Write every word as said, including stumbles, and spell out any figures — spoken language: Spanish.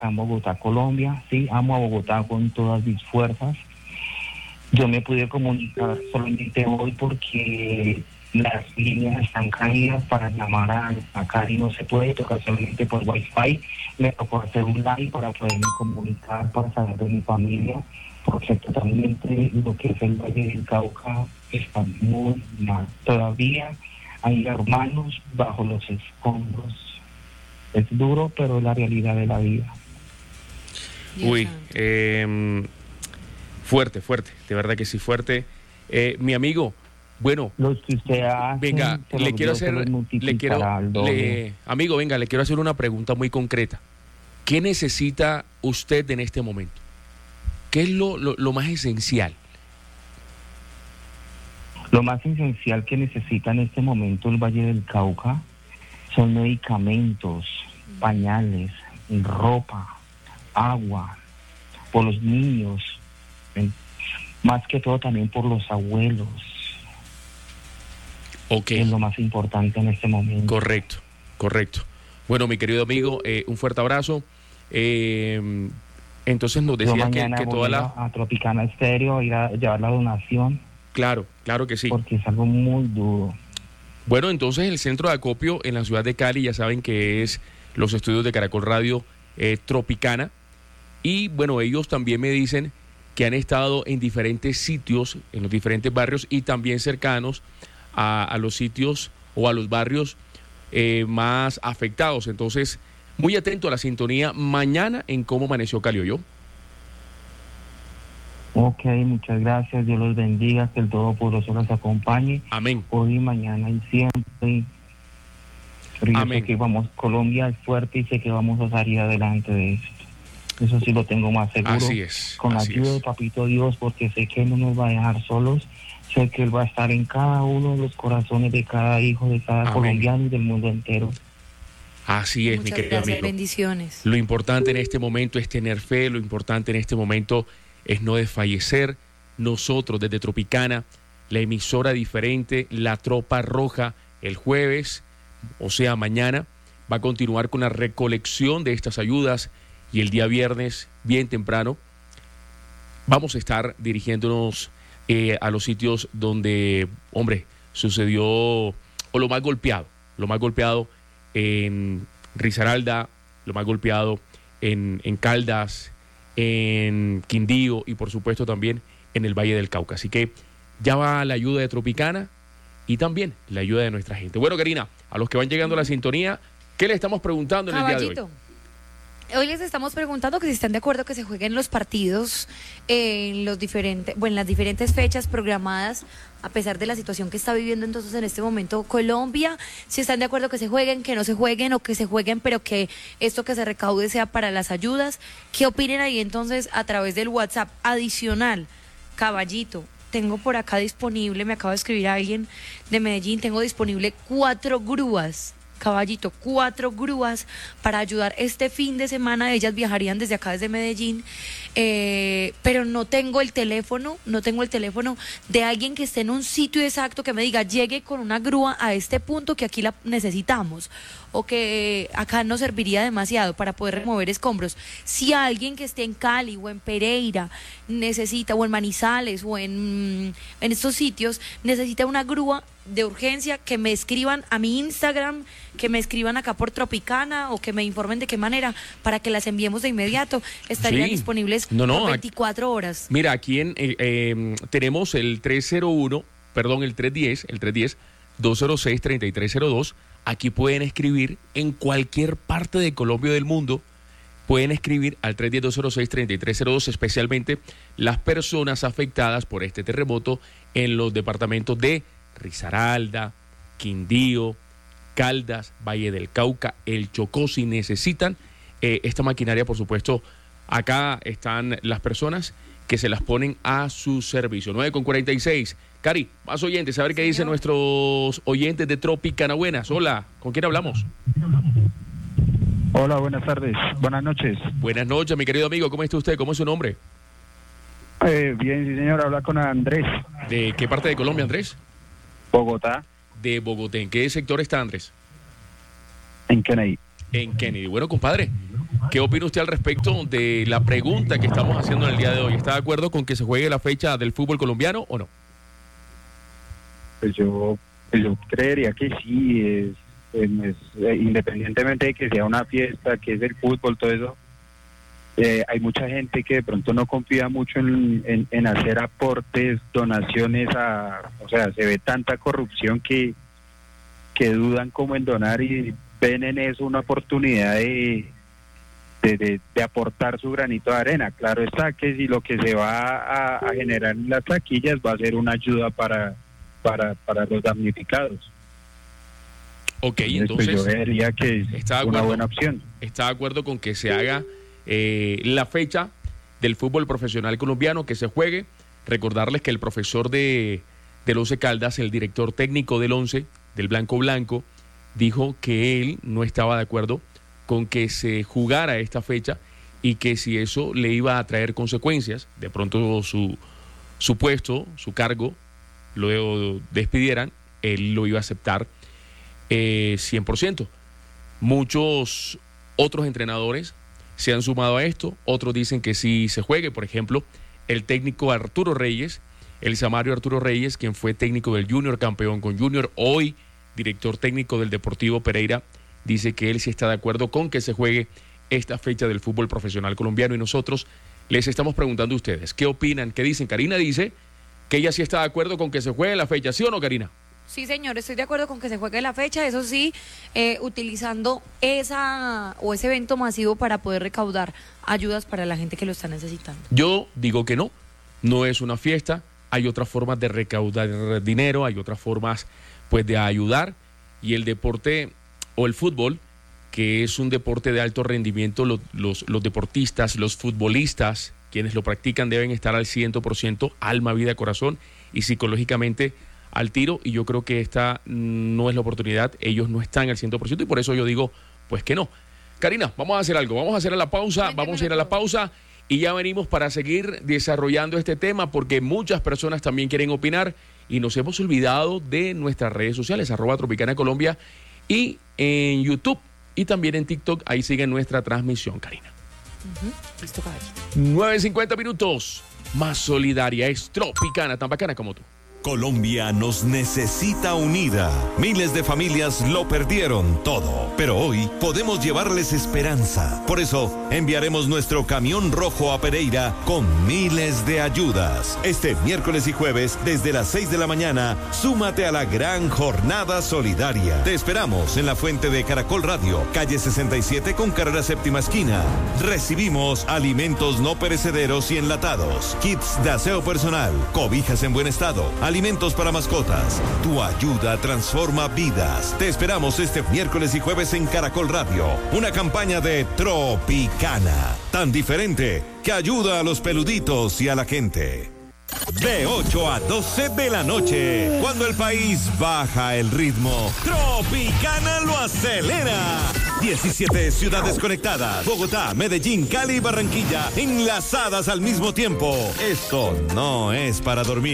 en Bogotá, Colombia. Sí, amo a Bogotá con todas mis fuerzas. Yo me pude comunicar solamente hoy porque las líneas están caídas para llamar a, a Cali, no se puede tocar solamente por Wi-Fi. Me tocó hacer un live para poderme comunicar, para saber de mi familia, porque totalmente lo que es el Valle del Cauca está muy mal. Todavía hay hermanos bajo los escombros. Es duro, pero es la realidad de la vida. Uy, eh, fuerte, fuerte, de verdad que sí, fuerte. Eh, mi amigo, bueno, los que usted hace, venga, le quiero hacer, le quiero, le, amigo, venga, le quiero hacer una pregunta muy concreta. ¿Qué necesita usted en este momento? ¿Qué es lo, lo, lo más esencial? Lo más esencial que necesita en este momento el Valle del Cauca son medicamentos, pañales, ropa, agua, por los niños, más que todo también por los abuelos. Ok. Es lo más importante en este momento. Correcto, correcto. Bueno, mi querido amigo, eh, un fuerte abrazo. Eh, entonces nos decía que, que toda la... a Tropicana Estéreo a ir a llevar la donación. Claro, claro que sí. Porque es algo muy duro. Bueno, entonces el centro de acopio en la ciudad de Cali, ya saben que es los estudios de Caracol Radio eh, Tropicana. Y bueno, ellos también me dicen que han estado en diferentes sitios, en los diferentes barrios y también cercanos a, a los sitios o a los barrios eh, más afectados. Entonces, muy atento a la sintonía mañana en Cómo Amaneció Cali, ¿oyó? Ok, muchas gracias. Dios los bendiga, que el Todopoderoso los acompañe. Amén. Hoy, mañana y siempre. Pero Amén. Yo sé que vamos, Colombia es fuerte y sé que vamos a salir adelante de esto. Eso sí lo tengo más seguro. Así es. Con la así ayuda es. de Papito Dios, porque sé que Él no nos va a dejar solos. Sé que Él va a estar en cada uno de los corazones de cada hijo, de cada Amén. colombiano y del mundo entero. Así es, Muchas mi querido gracias, amigo. bendiciones. Lo importante en este momento es tener fe, lo importante en este momento es no desfallecer. Nosotros desde Tropicana, la emisora diferente, la Tropa Roja, el jueves, o sea mañana, va a continuar con la recolección de estas ayudas y el día viernes, bien temprano, vamos a estar dirigiéndonos eh, a los sitios donde, hombre, sucedió, o lo más golpeado, lo más golpeado en Risaralda, lo más golpeado en, en Caldas, en Quindío y por supuesto también en el Valle del Cauca. Así que ya va la ayuda de Tropicana y también la ayuda de nuestra gente. Bueno, Karina, a los que van llegando a la sintonía, ¿qué le estamos preguntando en el día de hoy? Hoy les estamos preguntando que si están de acuerdo que se jueguen los partidos en los diferentes, bueno, en las diferentes fechas programadas, a pesar de la situación que está viviendo entonces en este momento Colombia, si están de acuerdo que se jueguen, que no se jueguen o que se jueguen, pero que esto que se recaude sea para las ayudas. ¿Qué opinen ahí entonces a través del WhatsApp adicional? Caballito, tengo por acá disponible, me acaba de escribir alguien de Medellín, tengo disponible cuatro grúas. Caballito, cuatro grúas para ayudar este fin de semana. Ellas viajarían desde acá, desde Medellín, eh, pero no tengo el teléfono, no tengo el teléfono de alguien que esté en un sitio exacto que me diga, llegue con una grúa a este punto que aquí la necesitamos, o que acá nos serviría demasiado para poder remover escombros. Si alguien que esté en Cali o en Pereira necesita, o en Manizales o en, en estos sitios, necesita una grúa de urgencia, que me escriban a mi Instagram, que me escriban acá por Tropicana o que me informen de qué manera para que las enviemos de inmediato. Estarían Sí. disponibles No, no, por veinticuatro horas. Mira, aquí en, eh, eh, tenemos el tres cero uno, perdón, el tres diez, el tres diez, dos cero seis, treinta y tres cero dos. Aquí pueden escribir en cualquier parte de Colombia o del mundo. Pueden escribir al tres diez, dos cero seis, treinta y tres cero dos, especialmente las personas afectadas por este terremoto en los departamentos de Risaralda, Quindío, Caldas, Valle del Cauca, El Chocó. Si necesitan eh, esta maquinaria, por supuesto, acá están las personas que se las ponen a su servicio. nueve con cuarenta y seis. Cari, más oyentes, a ver qué dicen nuestros oyentes de Tropicana. Buenas, hola, ¿con quién hablamos? Hola, buenas tardes, buenas noches. Buenas noches, mi querido amigo, ¿cómo está usted? ¿Cómo es su nombre? Eh, bien, sí señor, habla con Andrés. ¿De qué parte de Colombia, Andrés? Bogotá. De Bogotá. ¿En qué sector está, Andrés? En Kennedy. En Kennedy. Bueno, compadre, ¿Qué opina usted al respecto de la pregunta que estamos haciendo en el día de hoy? ¿Está de acuerdo con que se juegue la fecha del fútbol colombiano o no? Pues yo, pues yo creería que sí, es, es, es, independientemente de que sea una fiesta, que es el fútbol, todo eso, eh, hay mucha gente que de pronto no confía mucho en, en, en hacer aportes, donaciones, a, o sea, se ve tanta corrupción que, que dudan como en donar y ven en eso una oportunidad de, de, de, de aportar su granito de arena. Claro está que si lo que se va a, a generar en las taquillas va a ser una ayuda para... Para, para los damnificados. Ok, entonces yo vería que es una buena opción. ¿Está de acuerdo con que se haga eh, la fecha del fútbol profesional colombiano, que se juegue? Recordarles que el profesor de del Once Caldas, el director técnico del Once, del Blanco Blanco, dijo que él no estaba de acuerdo con que se jugara esta fecha y que si eso le iba a traer consecuencias, de pronto su, su puesto, su cargo, luego despidieran, él lo iba a aceptar eh, cien por ciento. Muchos otros entrenadores se han sumado a esto, otros dicen que sí se juegue. Por ejemplo, el técnico Arturo Reyes, el Samario Arturo Reyes, quien fue técnico del Junior, campeón con Junior, hoy director técnico del Deportivo Pereira, dice que él sí está de acuerdo con que se juegue esta fecha del fútbol profesional colombiano, y nosotros les estamos preguntando a ustedes, ¿qué opinan? ¿Qué dicen? Karina dice que ella sí está de acuerdo con que se juegue la fecha, ¿sí o no, Karina? Sí, señor, estoy de acuerdo con que se juegue la fecha, eso sí, eh, utilizando esa o ese evento masivo para poder recaudar ayudas para la gente que lo está necesitando. Yo digo que no, no es una fiesta, hay otras formas de recaudar dinero, hay otras formas pues de ayudar, y el deporte o el fútbol, que es un deporte de alto rendimiento, los, los, los deportistas, los futbolistas, quienes lo practican deben estar al cien por ciento, alma, vida, corazón y psicológicamente al tiro, y yo creo que esta no es la oportunidad, ellos no están al cien por ciento y por eso yo digo, pues que no. Karina, vamos a hacer algo, vamos a hacer a la pausa, Cuéntemelo vamos a ir a la pausa y ya venimos para seguir desarrollando este tema, porque muchas personas también quieren opinar y nos hemos olvidado de nuestras redes sociales, arroba Tropicana Colombia, y en YouTube y también en TikTok, ahí sigue nuestra transmisión, Karina. Uh-huh. Listo, caballero. nueve cincuenta minutos, más solidaria, es Tropicana, tan bacana como tú. Colombia nos necesita unida. Miles de familias lo perdieron todo, pero hoy podemos llevarles esperanza. Por eso enviaremos nuestro camión rojo a Pereira con miles de ayudas. Este miércoles y jueves desde las seis de la mañana, súmate a la gran jornada solidaria. Te esperamos en la fuente de Caracol Radio, calle sesenta y siete con carrera séptima esquina. Recibimos alimentos no perecederos y enlatados, kits de aseo personal, cobijas en buen estado, alimentos para mascotas. Tu ayuda transforma vidas. Te esperamos este miércoles y jueves en Caracol Radio. Una campaña de Tropicana, tan diferente que ayuda a los peluditos y a la gente. De ocho a doce de la noche, cuando el país baja el ritmo, Tropicana lo acelera. diecisiete ciudades conectadas, Bogotá, Medellín, Cali y Barranquilla, enlazadas al mismo tiempo. Esto no es para dormir.